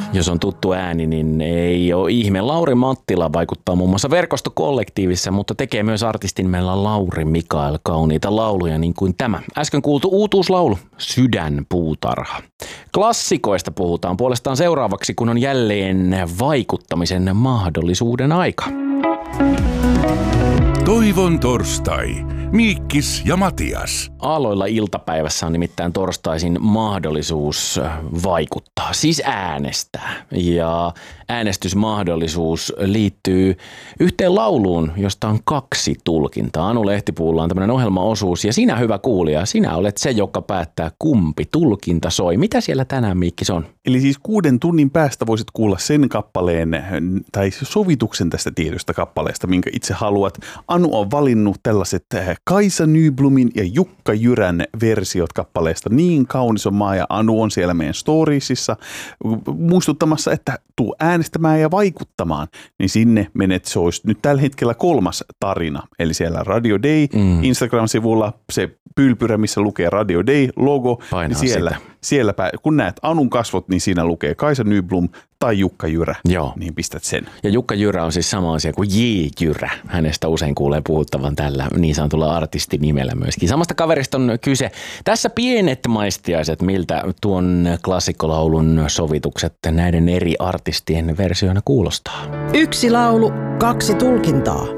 Jos on tuttu ääni, niin ei ole ihme. Lauri Mattila vaikuttaa muun muassa Verkostokollektiivissa, mutta tekee myös artistin meillä Lauri Mikael kauniita lauluja niin kuin tämä. Äsken kuultu uutuuslaulu, Sydänpuutarha. Klassikoista puhutaan puolestaan seuraavaksi, kun on jälleen vaikuttamisen mahdollisuuden aika. Toivon torstai. Miikkis ja Matias. Aalloilla iltapäivässä on nimittäin torstaisin mahdollisuus vaikuttaa, siis äänestää. Ja äänestysmahdollisuus liittyy yhteen lauluun, josta on 2 tulkintaa. Anu Lehtipuulla on tämmöinen ohjelmaosuus ja sinä, hyvä kuulija, sinä olet se, joka päättää, kumpi tulkinta soi. Mitä siellä tänään, Miikkis, on? Eli siis 6 tunnin päästä voisit kuulla sen kappaleen tai sovituksen tästä tietystä kappaleesta, minkä itse haluat. Anu on valinnut tällaiset Kaisa Nyblumin ja Jukka Jyrän versiot kappaleesta Niin kaunis on maa, ja Anu on siellä meidän storiesissa muistuttamassa, että tuu äänestämään ja vaikuttamaan, niin sinne menet. Se olisi nyt tällä hetkellä 3. tarina, eli siellä Radio Day Instagram-sivulla se pylpyrä, missä lukee Radio Day logo, niin siellä kun näet Anun kasvot, niin siinä lukee Kaisa Nyblum tai Jukka Jyrä. Joo. Niin pistät sen. Ja Jukka Jyrä on siis sama asia kuin J. Jyrä. Hänestä usein kuulee puhuttavan tällä niin sanotulla artistinimellä myöskin. Samasta kaverista on kyse. Tässä pienet maistiaiset, miltä tuon klassikkolaulun sovitukset näiden eri artistien versioina kuulostaa. 1 laulu, 2 tulkintaa.